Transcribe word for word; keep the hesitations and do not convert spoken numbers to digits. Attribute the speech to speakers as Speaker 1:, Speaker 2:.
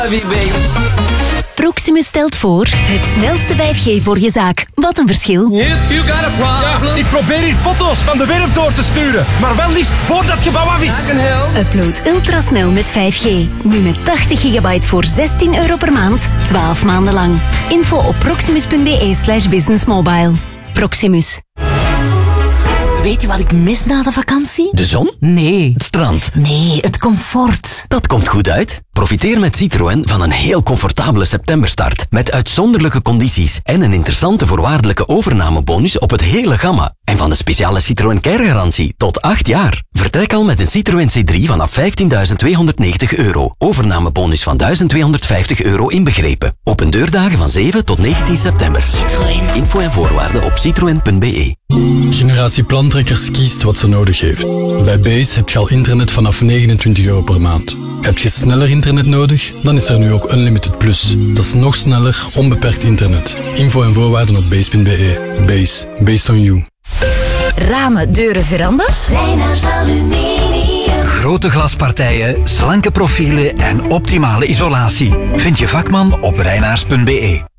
Speaker 1: Wie baby.
Speaker 2: Proximus stelt voor het snelste vijf G voor je zaak. Wat een verschil.
Speaker 3: If you got a problem.
Speaker 4: Ja, ik probeer hier foto's van de werf door te sturen. Maar wel liefst voordat het gebouw af is.
Speaker 3: I can help.
Speaker 2: Upload ultrasnel met vijf G. Nu met tachtig gigabyte voor zestien euro per maand. twaalf maanden lang. Info op proximus.be slash businessmobile. Proximus.
Speaker 5: Weet je wat ik mis na de vakantie?
Speaker 1: De zon?
Speaker 5: Nee.
Speaker 1: Het strand?
Speaker 5: Nee, het comfort.
Speaker 1: Dat komt goed uit. Profiteer met Citroën van een heel comfortabele septemberstart. Met uitzonderlijke condities en een interessante voorwaardelijke overnamebonus op het hele gamma. En van de speciale Citroën Care-garantie tot acht jaar. Vertrek al met een Citroën C drie vanaf vijftienduizend tweehonderdnegentig euro. Overnamebonus van duizend tweehonderdvijftig euro inbegrepen. Open deurdagen van zeven tot negentien september.
Speaker 5: Citroën.
Speaker 1: Info en voorwaarden op citroen punt be.
Speaker 6: Generatie Plantrekkers kiest wat ze nodig heeft. Bij Base heb je al internet vanaf negenentwintig euro per maand. Heb je sneller internet nodig? Dan is er nu ook Unlimited Plus. Dat is nog sneller, onbeperkt internet. Info en voorwaarden op base punt be. Base. Based on you.
Speaker 5: Ramen, deuren, verandas?
Speaker 2: Reinaars Aluminium.
Speaker 7: Grote glaspartijen, slanke profielen en optimale isolatie. Vind je vakman op reinaars punt be.